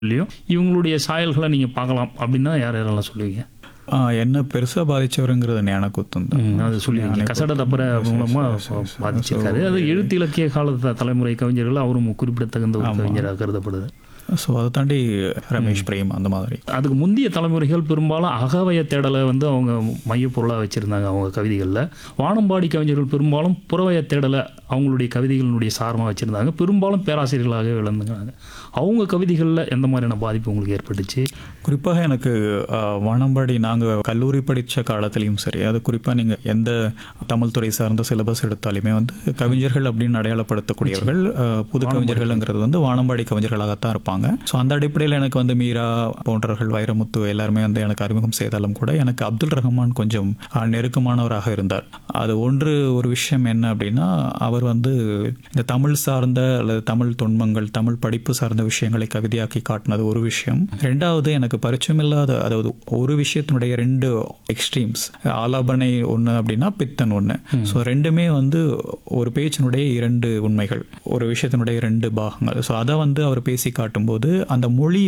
இவங்களுடைய சாயல்களை நீங்கள் பார்க்கலாம் அப்படின்னா யார் யாரெல்லாம் சொல்லுவீங்க? என்ன பெருசாக பாதிச்சவருங்கிறது ஞானக்கூத்தன் தான். அது சொல்லுவீங்க. கசட தப்பற மூலமாக பாதிச்சிருக்காரு. அது எழுத்து இலக்கிய காலத்து தலைமுறை கவிஞர்கள் அவரும் குறிப்பிடத்தகுந்த ஒரு கவிஞராக கருதப்படுது. ஸோ அதை தாண்டி ரமேஷ் பிரேம் அந்த மாதிரி. அதுக்கு முந்தைய தலைமுறைகள் பெரும்பாலும் அகவய தேடலை அவங்க மையப்பொருளாக வச்சுருந்தாங்க அவங்க கவிதைகளில். வானம்பாடி கவிஞர்கள் பெரும்பாலும் புறவய தேடலை அவங்களுடைய கவிதைகளினுடைய சாரமாக வச்சுருந்தாங்க. பெரும்பாலும் பேராசிரியர்களாகவே விளங்குனாங்க. அவங்க கவிதைகளில் எந்த மாதிரியான பாதிப்பு உங்களுக்கு ஏற்பட்டுச்சு? குறிப்பாக எனக்கு வானம்பாடி நாங்கள் கல்லூரி படித்த காலத்துலேயும் சரி, அது குறிப்பாக நீங்கள் எந்த தமிழ் துறை சார்ந்த சிலபஸ் எடுத்தாலுமே கவிஞர்கள் அப்படின்னு அடையாளப்படுத்தக்கூடியவர்கள் புது கவிஞர்கள்ங்கிறது வானம்பாடி கவிஞர்களாகத்தான் இருப்பாங்க. ஸோ அந்த அடிப்படையில் எனக்கு மீரா போன்றவர்கள், வைரமுத்து எல்லாருமே எனக்கு அறிமுகம் செய்தாலும் கூட எனக்கு அப்துல் ரஹ்மான் கொஞ்சம் நெருக்கமானவராக இருந்தார். அது ஒரு விஷயம் என்ன அப்படின்னா, அவர் இந்த தமிழ் சார்ந்த அல்லது தமிழ் தொன்மங்கள், தமிழ் படிப்பு சார்ந்த விஷயங்களை கவிதையாக்கி காட்டினது ஒரு விஷயம். ரெண்டாவது, எனக்கு பரிச்சயமில்லாத, அதாவது ஒரு விஷயத்தினுடைய ரெண்டு எக்ஸ்ட்ரீம்ஸ், ஆலாபனை ஒன்று அப்படின்னா பித்தன் ஒன்று. ஸோ ரெண்டுமே ஒரு பேச்சினுடைய இரண்டு உண்மைகள், ஒரு விஷயத்தினுடைய ரெண்டு பாகங்கள். ஸோ அதை அவர் பேசி காட்டும்போது அந்த மொழி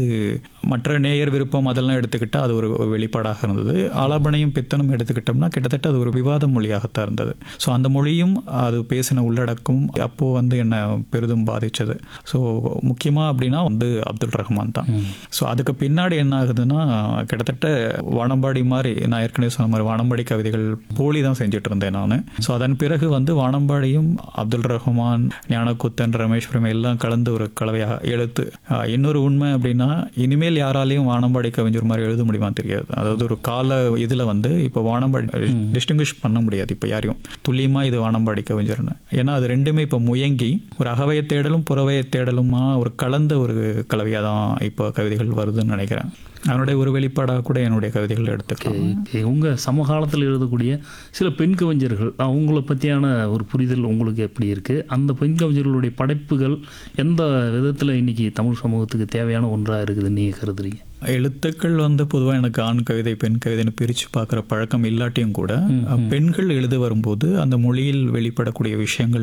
மற்ற நேயர் விருப்பம் அதெல்லாம் எடுத்துக்கிட்டா அது ஒரு வெளிப்பாடாக இருந்தது. ஆலாபனையும் பித்தனும் எடுத்துக்கிட்டோம்னா கிட்டத்தட்ட அது ஒரு விவாத மொழியாகத்தான் இருந்தது. ஸோ அந்த மொழியும் அது பேசின உள்ளடக்கம் அப்போ என்னை பெரிதும் பாதிச்சது. ஸோ முக்கியமாக அப்படின்னா அப்துல் ரஹ்மான் தான். ஸோ அதுக்கு பின்னாடி என்ன ஆகுதுன்னா, கிட்டத்தட்ட வானம்பாடி மாதிரி, நான் ஏற்கனவே சொன்ன மாதிரி வானம்பாடி கவிதைகள் போலி தான் செஞ்சுட்டு இருந்தேன் நான். ஸோ அதன் பிறகு வானம்பாடியும் அப்துல் ரஹ்மான், ஞானக்கூத்தன், ரமேஷ் பிரேம் எல்லாம் கலந்து ஒரு கலவையாக எழுத்து. இன்னொரு உண்மை அப்படின்னா, இனிமேல் யாராலையும் வானம்பாடி கவிஞர் மாதிரி எழுத முடியுமா தெரியாது. அதாவது ஒரு கால இதில் இப்போ வானம்பாடி டிஸ்டிங்கிஷ் பண்ண முடியாது இப்போ யாரையும் துல்லியமாக இது வானம்பாடி கவிஞர்னு. ஏன்னா அது ரெண்டுமே இப்போ முயங்கி ஒரு அகவய தேடலும் புறவய தேடலுமா ஒரு கலந்த ஒரு கலவையாக தான் இப்போ கவிதைகள் வருதுன்னு நினைக்கிறேன். அதனுடைய ஒரு வெளிப்பாடாக கூட என்னுடைய கவிதைகள் எடுத்துக்கலாம். உங்கள் சமகாலத்தில் எழுதக்கூடிய சில பெண் கவிஞர்கள், அவங்கள பற்றியான ஒரு புரிதல் உங்களுக்கு எப்படி இருக்குது? அந்த பெண் கவிஞர்களுடைய படைப்புகள் எந்த விதத்தில் இன்றைக்கி தமிழ் சமூகத்துக்கு தேவையான ஒன்றாக இருக்குதுன்னு நீங்கள் கருதுறீங்க? எழுத்துக்கள் பொதுவாக எனக்கு ஆண் கவிதை பெண் கவிதைன்னு பிரித்து பார்க்குற பழக்கம் இல்லாட்டியும் கூட, பெண்கள் எழுத வரும்போது அந்த மொழியில் வெளிப்படக்கூடிய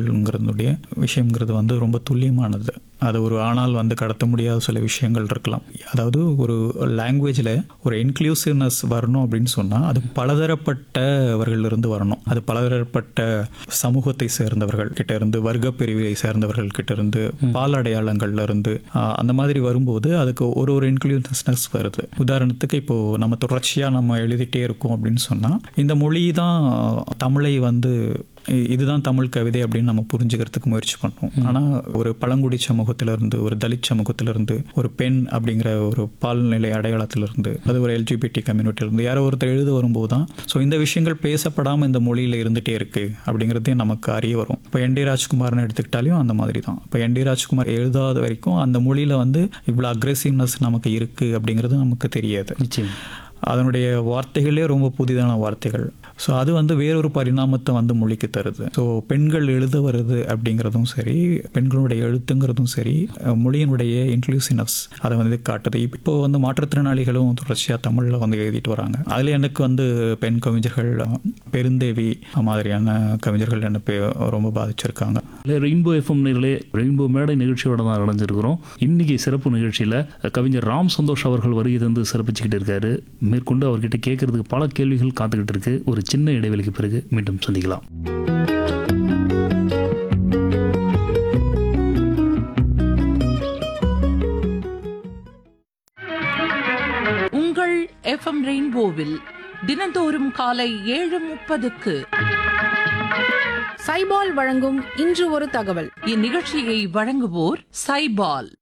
விஷயங்கிறது ரொம்ப துல்லியமானது. அது ஒரு ஆணால் கடத்த முடியாத சில விஷயங்கள் இருக்கலாம். அதாவது ஒரு லாங்குவேஜில் ஒரு இன்க்ளூசிவ்னஸ் வரணும் அப்படின்னு சொன்னால் அது பலதரப்பட்டவர்களிலிருந்து வரணும். அது பலதரப்பட்ட சமூகத்தை சேர்ந்தவர்கள் கிட்ட இருந்து, வர்க்க பிரிவை சேர்ந்தவர்கள் கிட்ட இருந்து, பால் அடையாளங்கள்ல இருந்து, அந்த மாதிரி வரும்போது அதுக்கு ஒரு இன்க்ளூசிவ்னஸ் வருது. உதாரணத்துக்கு இப்போ நம்ம தொடர்ச்சியாக நம்ம எழுதிட்டே இருக்கோம் அப்படின்னு சொன்னால், இந்த மொழி தான் தமிழை இதுதான் தமிழ் கவிதை அப்படின்னு நம்ம புரிஞ்சுக்கிறதுக்கு முயற்சி பண்ணுவோம். ஆனால் ஒரு பழங்குடி சமூகத்திலிருந்து, ஒரு தலித் சமூகத்திலிருந்து, ஒரு பெண் அப்படிங்கிற ஒரு பால்நிலை அடையாளத்திலிருந்து, அது ஒரு எல்ஜிபிடி கம்யூனிட்டியிலிருந்து யாரோ ஒருத்தர் எழுத வரும்போது தான் இந்த விஷயங்கள் பேசப்படாமல் இந்த மொழியில் இருந்துகிட்டே இருக்கு அப்படிங்கிறதே நமக்கு அறிய வரும். இப்போ என் டி ராஜ்குமார்னு எடுத்துக்கிட்டாலையும் அந்த மாதிரி தான். இப்போ என் டி ராஜ்குமார் எழுதாத வரைக்கும் அந்த மொழியில் இவ்வளோ அக்ரெசிவ்னஸ் நமக்கு இருக்குது அப்படிங்கிறது நமக்கு தெரியாது. அதனுடைய வார்த்தைகளே ரொம்ப புதிதான வார்த்தைகள். ஸோ அது வேறொரு பரிணாமத்தை மொழிக்கு தருது. ஸோ பெண்கள் எழுத வருது அப்படிங்கிறதும் சரி, பெண்களுடைய எழுத்துங்கிறதும் சரி, மொழியினுடைய இன்க்ளூசிவ்னஸ் அதை காட்டுது. இப்போ மாற்றுத்திறனாளிகளும் தொடர்ச்சியாக தமிழில் எழுதிட்டு வராங்க. அதில் எனக்கு பெண் கவிஞர்கள், பெருந்தேவி மாதிரியான கவிஞர்கள் எனக்கு ரொம்ப பாதிச்சிருக்காங்க. ரெயின்போ எஃப்எம் நேயர்களே, ரெயின்போ மேடை நிகழ்ச்சியோட தான் அடைஞ்சிருக்கிறோம். இன்னைக்கு சிறப்பு நிகழ்ச்சியில் கவிஞர் ராம் சந்தோஷ் அவர்கள் வருகை தந்து சிறப்பிச்சுக்கிட்டு இருக்காரு. மேற்கொண்டு அவர்கிட்ட கேட்கறதுக்கு பல கேள்விகள் காத்துக்கிட்டு இருக்கு. ஒரு சின்ன இடைவெளிக்கு பிறகு மீண்டும் சந்திக்கலாம். உங்கள் எஃப்எம் ரெயின்போவில் தினந்தோறும் காலை 7:30க்கு சைபால் வழங்கும் இன்று ஒரு தகவல். இந்நிகழ்ச்சியை வழங்குவோர் சைபால்.